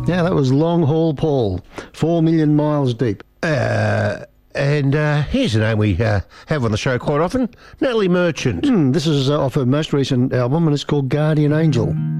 Yeah, that was Long Haul Paul, 4 million miles deep. And here's a name we have on the show quite often, Natalie Merchant. This is off her most recent album, and it's called Guardian Angel.